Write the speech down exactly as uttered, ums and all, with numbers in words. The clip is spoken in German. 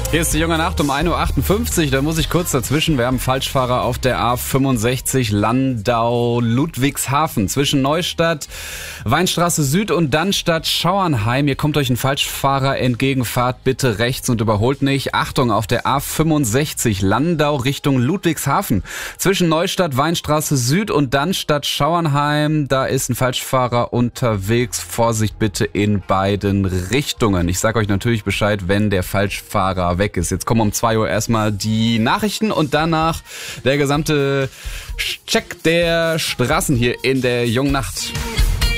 Hier ist die junge Nacht um ein Uhr achtundfünfzig, da muss ich kurz dazwischen. Wir haben Falschfahrer auf der A fünfundsechzig Landau-Ludwigshafen zwischen Neustadt, Weinstraße Süd und Dannstadt Schauernheim. Hier kommt euch ein Falschfahrer entgegen, fahrt bitte rechts und überholt nicht. Achtung, auf der A fünfundsechzig Landau Richtung Ludwigshafen zwischen Neustadt, Weinstraße Süd und Dannstadt Schauernheim. Da ist ein Falschfahrer unterwegs. Vorsicht bitte in beiden Richtungen. Ich sage euch natürlich Bescheid, wenn der Falschfahrer weg ist. Jetzt kommen um zwei Uhr erstmal die Nachrichten und danach der gesamte Check der Straßen hier in der jungen Nacht.